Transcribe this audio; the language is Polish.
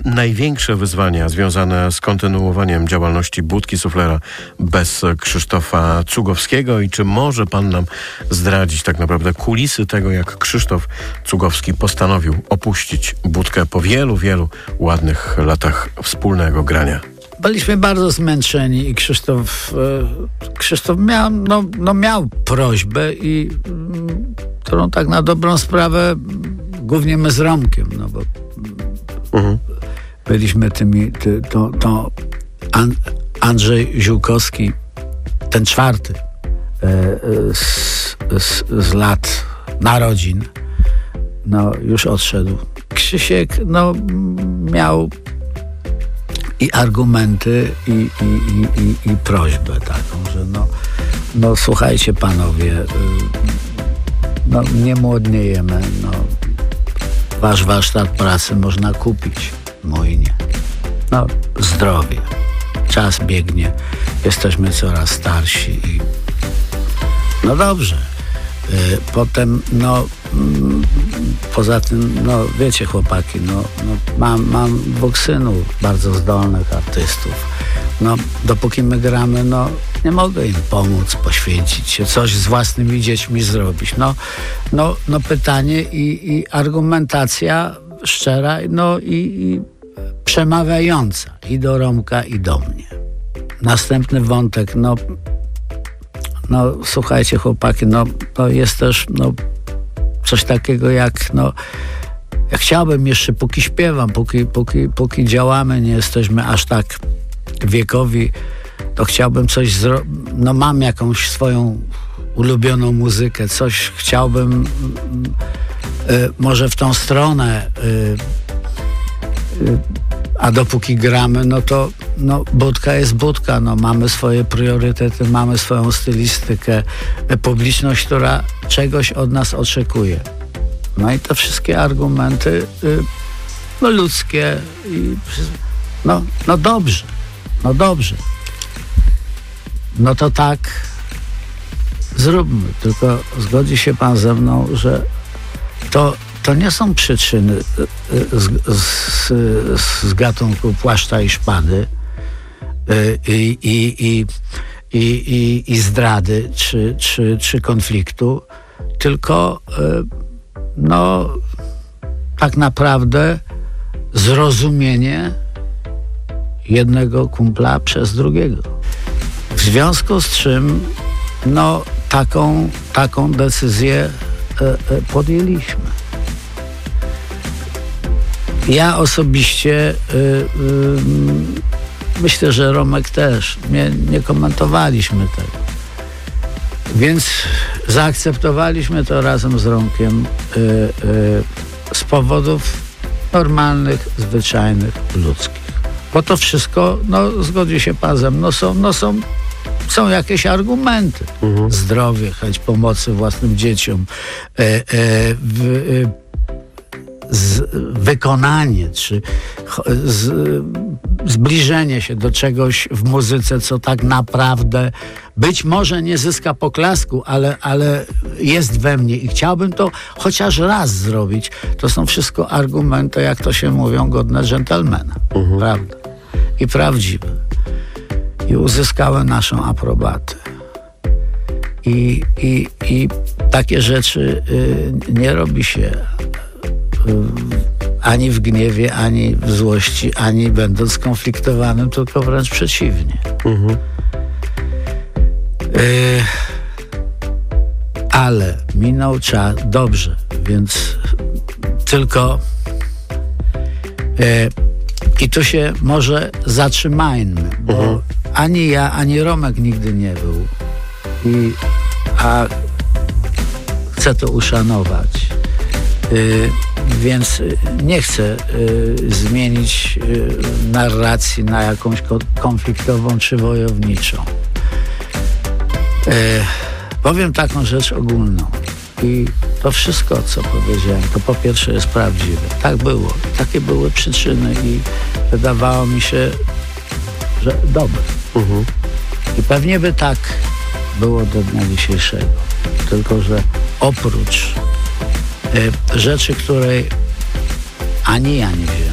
największe wyzwania związane z kontynuowaniem działalności Budki Suflera bez Krzysztofa Cugowskiego i czy może pan nam zdradzić tak naprawdę kulisy tego, jak Krzysztof Cugowski postanowił opuścić Budkę po wielu, wielu ładnych latach wspólnego grania? Byliśmy bardzo zmęczeni i Krzysztof miał prośbę, którą tak na dobrą sprawę głównie my z Romkiem, bo byliśmy Andrzej Ziółkowski, ten czwarty z lat narodzin, już odszedł. Krzysiek miał i argumenty i prośbę taką, że słuchajcie panowie, nie młodniejemy, wasz warsztat pracy można kupić, mój nie. Zdrowie, czas biegnie, jesteśmy coraz starsi i dobrze. Potem, poza tym, wiecie chłopaki, mam 2 synów bardzo zdolnych artystów. Dopóki my gramy, nie mogę im pomóc, poświęcić się, coś z własnymi dziećmi zrobić. Pytanie i argumentacja szczera, i przemawiająca i do Romka, i do mnie. Następny wątek, słuchajcie chłopaki, jest też coś takiego jak ja chciałbym jeszcze, póki śpiewam, póki działamy, nie jesteśmy aż tak wiekowi, to chciałbym coś zrobić, mam jakąś swoją ulubioną muzykę, coś chciałbym może w tą stronę, a dopóki gramy, to Budka jest Budka, mamy swoje priorytety, mamy swoją stylistykę, publiczność, która czegoś od nas oczekuje. I te wszystkie argumenty ludzkie i dobrze, to tak zróbmy, tylko zgodzi się pan ze mną, że to nie są przyczyny z gatunku płaszcza i szpady i zdrady czy konfliktu, tylko tak naprawdę zrozumienie jednego kumpla przez drugiego. W związku z czym taką decyzję podjęliśmy. Ja osobiście myślę, że Romek też. Nie komentowaliśmy tego. Więc zaakceptowaliśmy to razem z Romkiem z powodów normalnych, zwyczajnych, ludzkich. Bo to wszystko, zgodzi się pan ze mną, są jakieś argumenty. Zdrowie, chęć pomocy własnym dzieciom, wykonanie, czy zbliżenie się do czegoś w muzyce, co tak naprawdę być może nie zyska poklasku, ale jest we mnie i chciałbym to chociaż raz zrobić. To są wszystko argumenty, jak to się mówią, godne dżentelmena. Prawda? I prawdziwe. I uzyskały naszą aprobatę. I takie rzeczy nie robi się ani w gniewie, ani w złości, ani będąc skonfliktowanym, tylko wręcz przeciwnie. Ale minął czas, dobrze, więc tylko i tu się może zatrzymajmy, bo ani ja, ani Romek nigdy nie był. A chcę to uszanować. Więc nie chcę zmienić narracji na jakąś konfliktową czy wojowniczą. Powiem taką rzecz ogólną. I to wszystko, co powiedziałem, to po pierwsze jest prawdziwe. Tak było. Takie były przyczyny i wydawało mi się, że dobre. I pewnie by tak było do dnia dzisiejszego. Tylko że oprócz rzeczy, której ani ja nie wziąłem,